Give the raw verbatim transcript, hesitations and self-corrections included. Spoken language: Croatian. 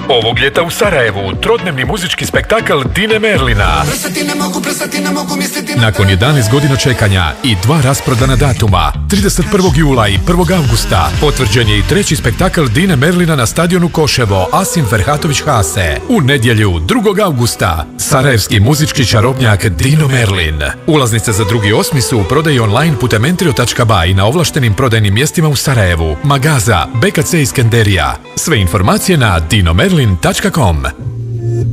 Ovog ljeta u Sarajevu trodnevni muzički spektakl Dine Merlina. Nakon jedanaest godina čekanja i dva rasprodana datuma, trideset prvog jula i prvog avgusta, potvrđen je i treći spektakl Dine Merlina na stadionu Koševo Asim Ferhatović Hase. U nedjelju, drugog avgusta, sarajevski muzički čarobnjak Dino Merlin. Ulaznice za drugi osmi su u prodaji online putem entrio tačka ba i na ovlaštenim prodajnim mjestima u Sarajevu, Magaza, be ka ce Iskenderija. Sve informacije na dino merlin tačka com.